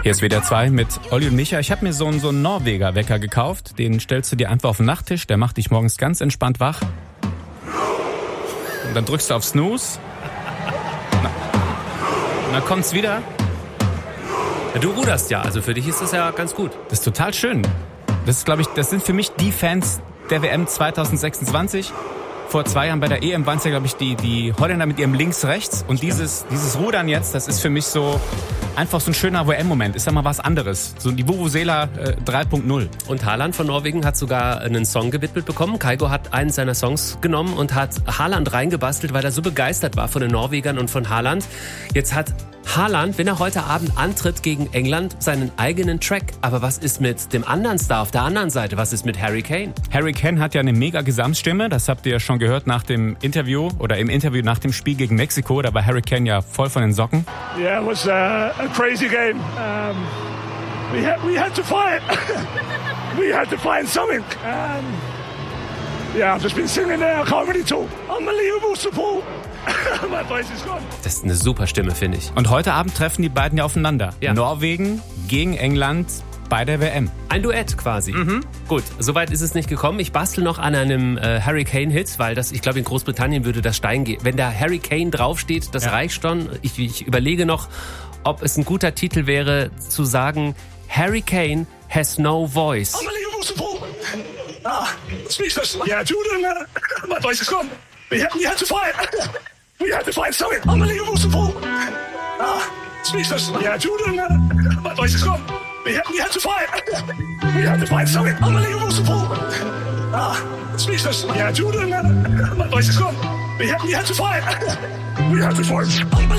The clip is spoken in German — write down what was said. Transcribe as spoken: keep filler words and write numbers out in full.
Hier ist W D R zwei mit Olli und Micha. Ich habe mir so einen, so einen Norweger-Wecker gekauft. Den stellst du dir einfach auf den Nachttisch. Der macht dich morgens ganz entspannt wach. Und dann drückst du auf Snooze. Und dann kommt's wieder. Du ruderst ja, also für dich ist das ja ganz gut. Das ist total schön. Das ist, glaube ich, das sind für mich die Fans der W M zwanzig sechsundzwanzig. Vor zwei Jahren bei der E M waren es ja, glaube ich, die, die Holländer mit ihrem Links-Rechts. Und dieses, dieses Rudern jetzt, das ist für mich so einfach so ein schöner W M-Moment. Ist ja mal was anderes. So die Vuvuzela äh, drei Punkt null. Und Haaland von Norwegen hat sogar einen Song gewidmet bekommen. Kaigo hat einen seiner Songs genommen und hat Haaland reingebastelt, weil er so begeistert war von den Norwegern und von Haaland. Jetzt hat Haaland, wenn er heute Abend antritt gegen England, seinen eigenen Track. Aber was ist mit dem anderen Star auf der anderen Seite? Was ist mit Harry Kane? Harry Kane hat ja eine mega Gesamtstimme. Das habt ihr ja schon gehört nach dem Interview oder im Interview nach dem Spiel gegen Mexiko. Da war Harry Kane ja voll von den Socken. Yeah, it was uh, a crazy game. Um, we had we had to fight. we had to find something. Um, yeah, I've just been singing there. I can't really talk. Unbelievable support. My voice is gone. Das ist eine super Stimme, finde ich. Und heute Abend treffen die beiden ja aufeinander. Ja. Norwegen gegen England bei der W M. Ein Duett quasi. Mhm. Gut, soweit ist es nicht gekommen. Ich bastel noch an einem äh, Harry Kane-Hit, weil das, ich glaube, in Großbritannien würde das Stein gehen. Wenn da Harry Kane draufsteht, das ja. reicht schon. Ich, ich überlege noch, ob es ein guter Titel wäre, zu sagen, Harry Kane has no voice. Unbelievable support. Ah, speechless. Yeah, Jordan, uh, my voice is gone. We had, we had to fight. We had to find something. Unbelievable support. Ah, speechless. Yeah, Jordan, uh, my voice is gone. We had, we had to fight. We had to find something. Unbelievable support. Ah, speechless. Yeah, Jordan, uh, my voice is gone. We had, we had to fight. We had to fight.